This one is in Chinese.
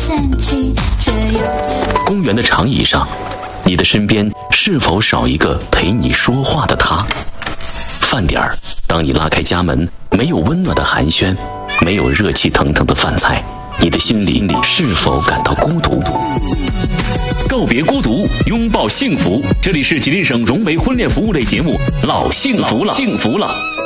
公园的长椅上，你的身边是否少一个陪你说话的他？饭点儿，当你拉开家门，没有温暖的寒暄，没有热气腾腾的饭菜，你的心里是否感到孤独？告别孤独，拥抱幸福。这里是吉林省融媒婚恋服务类节目《老幸福了》。